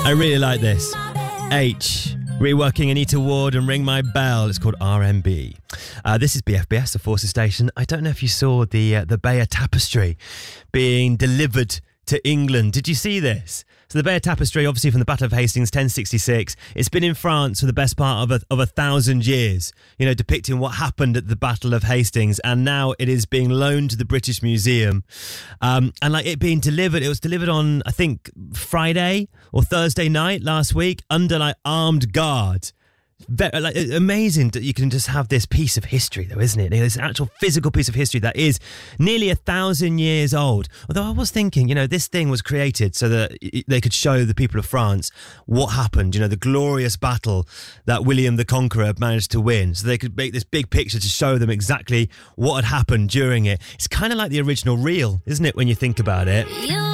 I really like this. H. Reworking Anita Ward and Ring My Bell. It's called RMB. This is BFBS, the Forces Station. I don't know if you saw the Bayeux Tapestry being delivered to England. Did you see this? So the Bayeux Tapestry, obviously from the Battle of Hastings, 1066. It's been in France for the best part of 1,000 years, you know, depicting what happened at the Battle of Hastings. And now it is being loaned to the British Museum. And like it being delivered, it was delivered on, I think, Friday or Thursday night last week under like armed guard. Like amazing that you can just have this piece of history though, isn't it? This actual physical piece of history that is nearly 1,000 years old. Although I was thinking, you know, this thing was created so that they could show the people of France what happened, you know, the glorious battle that William the Conqueror managed to win. So they could make this big picture to show them exactly what had happened during it. It's kind of like the original reel, isn't it, when you think about it?